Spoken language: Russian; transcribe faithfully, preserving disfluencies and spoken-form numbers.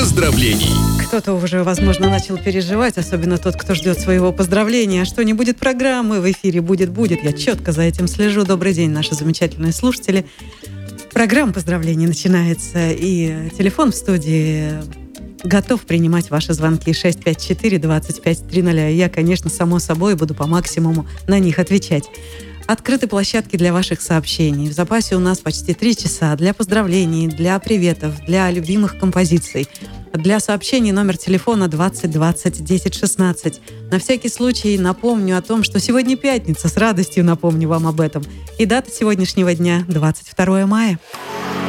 поздравлений. Кто-то уже, возможно, начал переживать, особенно тот, кто ждет своего поздравления. А что не будет программы, в эфире будет-будет. Я четко за этим слежу. Добрый день, наши замечательные слушатели. Программа поздравлений начинается, и телефон в студии готов принимать ваши звонки шесть пять четыре двадцать пять тридцать. И я, конечно, само собой буду по максимуму на них отвечать. Открыты площадки для ваших сообщений. В запасе у нас почти три часа для поздравлений, для приветов, для любимых композиций. Для сообщений номер телефона двадцать двадцать десять шестнадцать. На всякий случай напомню о том, что сегодня пятница. С радостью напомню вам об этом. И дата сегодняшнего дня двадцать второе мая.